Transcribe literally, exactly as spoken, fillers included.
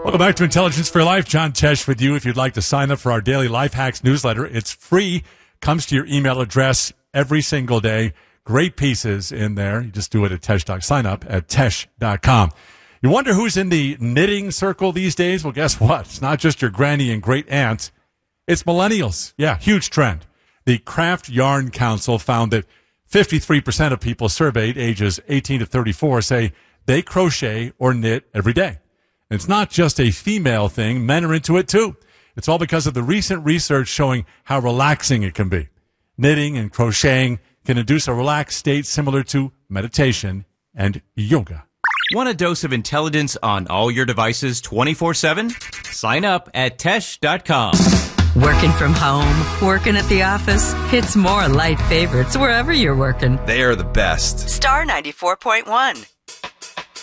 Welcome back to Intelligence for Life. John Tesh with you. If you'd like to sign up for our daily Life Hacks newsletter, it's free. Comes to your email address every single day. Great pieces in there. You just do it at Tesh dot com. Sign up at Tesh dot com. You wonder who's in the knitting circle these days? Well, guess what? It's not just your granny and great aunt. It's millennials. Yeah, huge trend. The Craft Yarn Council found that fifty-three percent of people surveyed ages eighteen to thirty-four say they crochet or knit every day. And it's not just a female thing. Men are into it too. It's all because of the recent research showing how relaxing it can be. Knitting and crocheting can induce a relaxed state similar to meditation and yoga. Want a dose of intelligence on all your devices twenty-four seven? Sign up at Tesh dot com. Working from home, working at the office. It's more Light Favorites wherever you're working. They are the best. Star ninety-four point one.